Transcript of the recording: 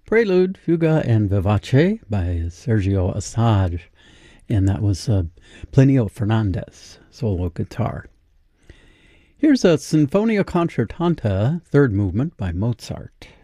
Prelude, Fuga, and Vivace by Sergio Assad. And that was Plinio Fernandez, solo guitar. Here's a Sinfonia Concertanta, third movement by Mozart.